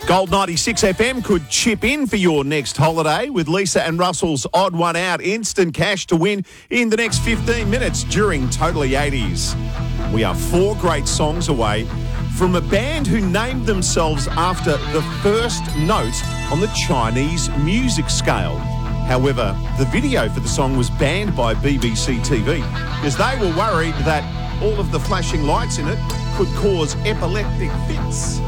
Gold 96 FM could chip in for your next holiday with Lisa and Russell's Odd One Out. Instant cash to win in the next 15 minutes during Totally 80s. We are 4 great songs away from a band who named themselves after the first note on the Chinese music scale. However, the video for the song was banned by BBC TV because they were worried that all of the flashing lights in it could cause epileptic fits.